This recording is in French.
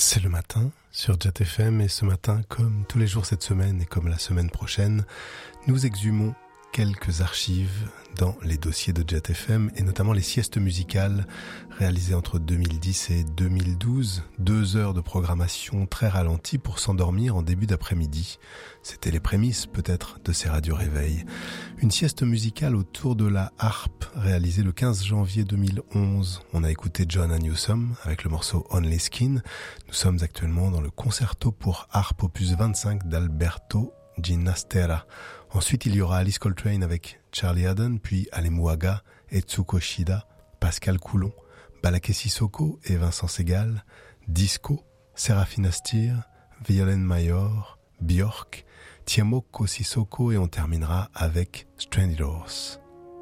C'est le matin sur Jet FM et ce matin, comme tous les jours cette semaine et comme la semaine prochaine, nous exhumons quelques archives dans les dossiers de Jet FM et notamment les siestes musicales réalisées entre 2010 et 2012, 2 heures de programmation très ralentie pour s'endormir en début d'après-midi. C'était les prémices peut-être de ces radios réveils. Une sieste musicale autour de la harpe réalisée le 15 janvier 2011. On a écouté John Newsom avec le morceau Only Skin. Nous sommes actuellement dans le concerto pour harpe opus 25 d'Alberto Ginastera. Ensuite, il y aura Alice Coltrane avec Charlie Haddon, puis Alemuaga, Etsuko Shida, Pascal Coulon, Balaké Sissoko et Vincent Segal, Disco, Séraphine Astyr, Violaine Mayor, Björk, Tiemoko Sissoko et on terminera avec Stranded Horse.